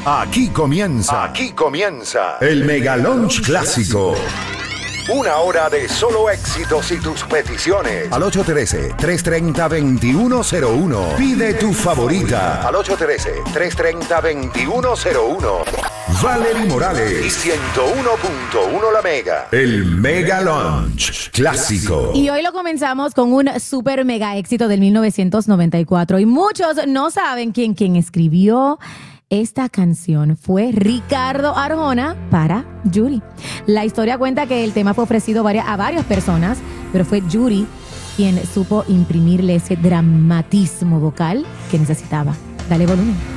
Aquí comienza el Mega Lunch Clásico. Una hora de solo éxitos y tus peticiones. Al 813-330-2101. Pide tu favorita. Al 813-330-2101. Valerie Morales y 101.1 La Mega. El Mega Lunch Clásico. Y hoy lo comenzamos con un super mega éxito del 1994. Y muchos no saben quién escribió esta canción. Fue Ricardo Arjona para Yuri. La historia cuenta que el tema fue ofrecido a varias personas, pero fue Yuri quien supo imprimirle ese dramatismo vocal que necesitaba. Dale volumen.